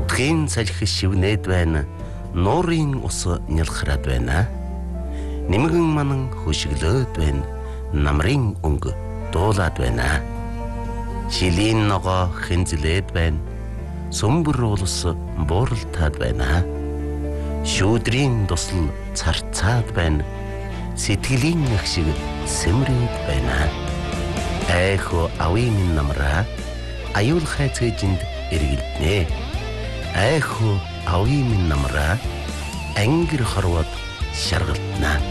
Нутгийн салхи шивнээд байна. Нуурын ус нялхраад байна. Нэмгэн манан хөшиглөөд байна. Намрын өнгө дуулаад байна. Шилийн ногоо хэнзлээд байна. Сүмбэр улс бууралтаад байна. Шүүдрийн тусал царцаад байна. Сэтгэлийн ах шиг сэмрээд байна. Айхо ави минь намра аюул хайцээжинд эргэлднэ. Айхо ави минь намра ангир хорвоод шаргалтна.